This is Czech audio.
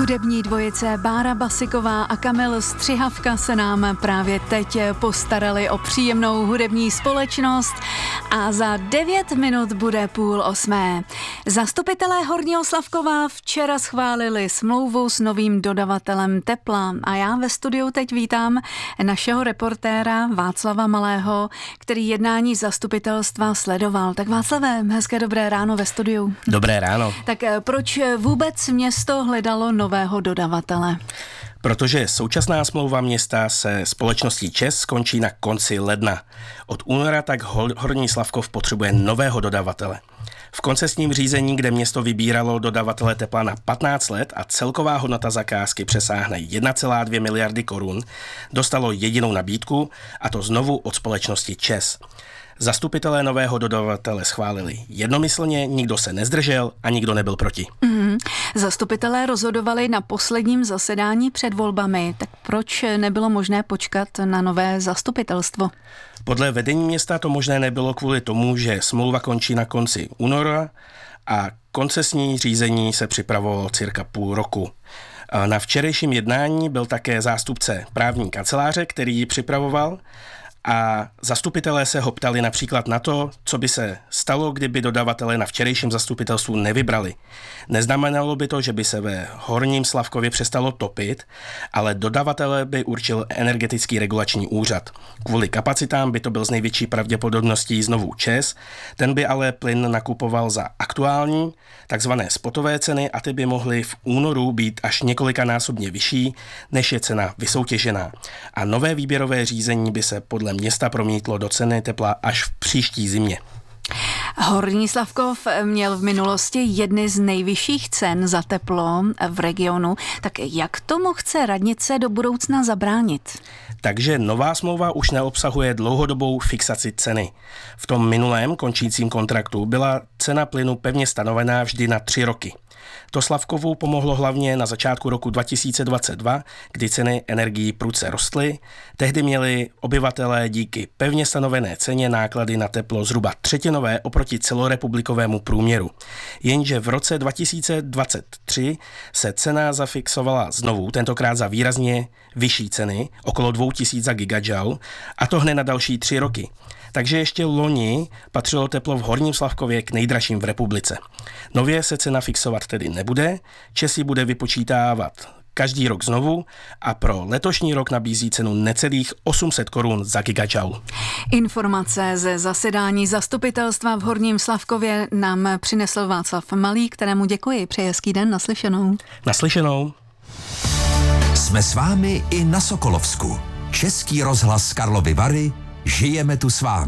Hudební dvojice Bára Basiková a Kamil Střihavka se nám právě teď postarali o příjemnou hudební společnost a za 9 minut bude 7:30. Zastupitelé Horního Slavkova včera schválili smlouvu s novým dodavatelem tepla a já ve studiu teď vítám našeho reportéra Václava Malého, který jednání zastupitelstva sledoval. Tak Václave, hezké dobré ráno ve studiu. Dobré ráno. Tak proč vůbec město hledalo nového dodavatele? Protože současná smlouva města se společností ČEZ skončí na konci ledna. Od února tak Horní Slavkov potřebuje nového dodavatele. V koncesním řízení, kde město vybíralo dodavatele tepla na 15 let a celková hodnota zakázky přesáhne 1,2 miliardy korun, dostalo jedinou nabídku, a to znovu od společnosti ČEZ. Zastupitelé nového dodavatele schválili jednomyslně, nikdo se nezdržel a nikdo nebyl proti. Zastupitelé rozhodovali na posledním zasedání před volbami, tak proč nebylo možné počkat na nové zastupitelstvo? Podle vedení města to možné nebylo kvůli tomu, že smlouva končí na konci února a koncesní řízení se připravovalo cirka půl roku. Na včerejším jednání byl také zástupce právní kanceláře, který ji připravoval, a zastupitelé se ho ptali například na to, co by se stalo, kdyby dodavatelé na včerejším zastupitelstvu nevybrali. Neznamenalo by to, že by se ve Horním Slavkově přestalo topit, ale dodavatele by určil Energetický regulační úřad. Kvůli kapacitám by to byl s největší pravděpodobností znovu ČEZ, ten by ale plyn nakupoval za aktuální, takzvané spotové ceny a ty by mohly v únoru být až několikanásobně vyšší, než je cena vysoutěžená. A nové výběrové řízení by se podle města promítlo do ceny tepla až v příští zimě. Horní Slavkov měl v minulosti jedny z nejvyšších cen za teplo v regionu. Tak jak tomu chce radnice do budoucna zabránit? Takže nová smlouva už neobsahuje dlouhodobou fixaci ceny. V tom minulém končícím kontraktu byla cena plynu pevně stanovená vždy na 3 roky. To Slavkovu pomohlo hlavně na začátku roku 2022, kdy ceny energií prudce rostly. Tehdy měli obyvatelé díky pevně stanovené ceně náklady na teplo zhruba třetinové oproti celorepublikovému průměru. Jenže v roce 2023 se cena zafixovala znovu, tentokrát za výrazně vyšší ceny, okolo 2000 za gigajoule, a to hned na další 3 roky. Takže ještě loni patřilo teplo v Horním Slavkově k nejdražším v republice. Nově se cena fixovat tedy nebude, ČEZ bude vypočítávat každý rok znovu a pro letošní rok nabízí cenu necelých 800 korun za gigajoule. Informace ze zasedání zastupitelstva v Horním Slavkově nám přinesl Václav Malý, kterému děkuji. Přeji hezký den, naslyšenou. Naslyšenou. Jsme s vámi i na Sokolovsku. Český rozhlas Karlovy Vary, žijeme tu s vámi.